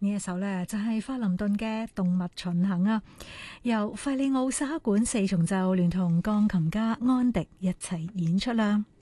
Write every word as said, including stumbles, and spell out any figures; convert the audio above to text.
呢一首呢，就係法林頓嘅《動物巡行》啊，由費里奧沙管四重奏聯同鋼琴家安迪一齊演出啦。